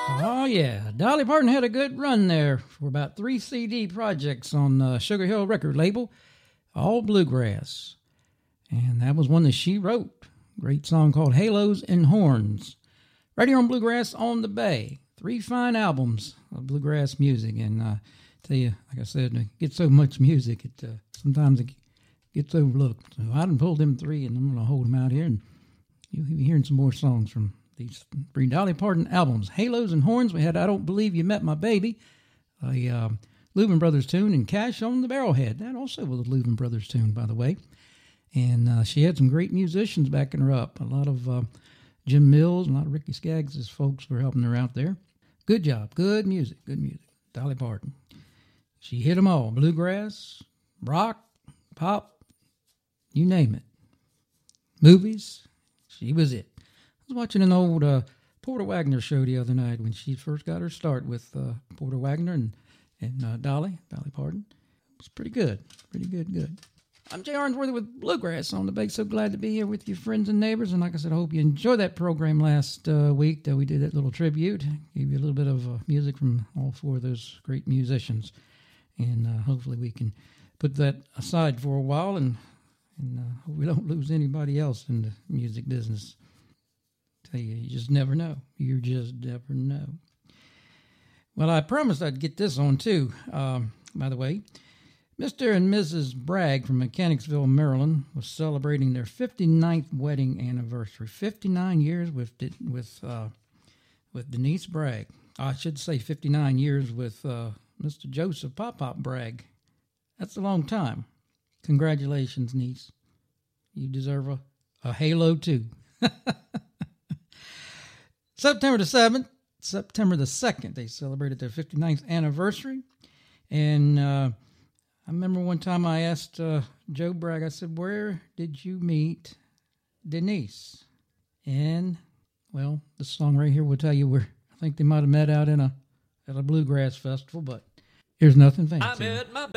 Oh, yeah. Dolly Parton had a good run there for about 3 CD projects on the Sugar Hill record label, all bluegrass. And that was one that she wrote. Great song called Halos and Horns. Right here on Bluegrass on the Bay. 3 fine albums of bluegrass music. And I tell you, like I said, I get so much music, sometimes it gets overlooked. So I done pulled them 3, and I'm going to hold them out here, and you'll be hearing some more songs from these 3 Dolly Parton albums. Halos and Horns, we had I Don't Believe You Met My Baby, a Louvin Brothers tune, and Cash on the Barrelhead. That also was a Louvin Brothers tune, by the way. And she had some great musicians backing her up. A lot of Jim Mills, a lot of Ricky Skaggs' folks were helping her out there. Good job. Good music. Dolly Parton. She hit them all. Bluegrass, rock, pop, you name it. Movies, she was it. I was watching an old Porter Wagoner show the other night when she first got her start with Porter Wagoner and Dolly Parton. It was pretty good. Good. I'm Jay Arnsworthy with Bluegrass on the Bay. So glad to be here with you friends and neighbors. And like I said, I hope you enjoyed that program last week that we did that little tribute. Gave you a little bit of music from all 4 of those great musicians. And hopefully we can put that aside for a while and hope we don't lose anybody else in the music business. Tell you, you just never know. You just never know. Well, I promised I'd get this on too. By the way, Mr. and Mrs. Bragg from Mechanicsville, Maryland, was celebrating their 59th wedding anniversary. 59 years with Denise Bragg. I should say 59 years with Mr. Joseph Pop Bragg. That's a long time. Congratulations, niece. You deserve a halo too. September the 2nd, they celebrated their 59th anniversary. And I remember one time I asked Joe Bragg, I said, where did you meet Denise? And, well, this song right here will tell you where. I think they might have met out at a bluegrass festival, but here's nothing fancy. I met my